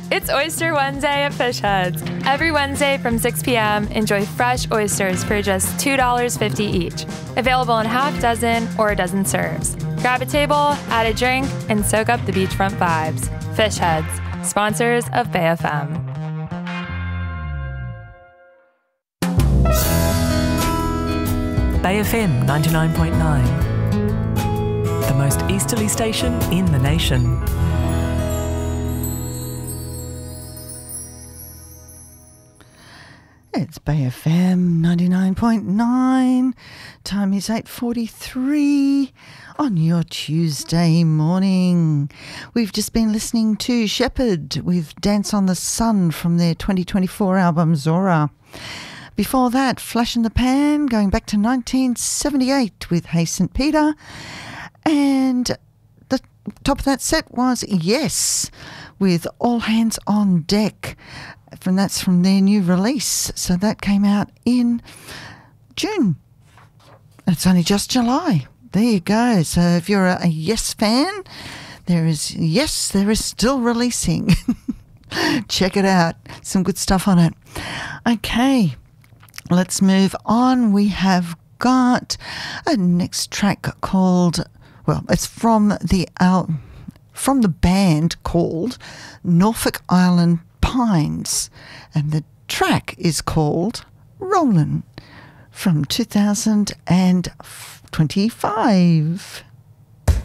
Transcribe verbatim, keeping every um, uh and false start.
It's Oyster Wednesday at Fish Heads. Every Wednesday from six p.m., enjoy fresh oysters for just two dollars and fifty cents each. Available in half dozen or a dozen serves. Grab a table, add a drink, and soak up the beachfront vibes. Fish Heads, sponsors of Bay F M. Bay F M ninety-nine point nine, the most easterly station in the nation. It's Bay F M ninety-nine point nine. Time is eight forty-three on your Tuesday morning. We've just been listening to Shepherd with Dance on the Sun from their twenty twenty-four album Zora. Before that, Flash in the Pan, going back to nineteen seventy-eight with Hey Saint Peter. And the top of that set was Yes with All Hands on Deck. And that's from their new release. So that came out in June. It's only just July. There you go. So if you're a, a Yes fan, there is, yes, there is still releasing. Check it out. Some good stuff on it. Okay, let's move on. We have got a next track called, well, it's from the al- from the band called Norfolk Island Pines, and the track is called Rollin' from two thousand twenty-five.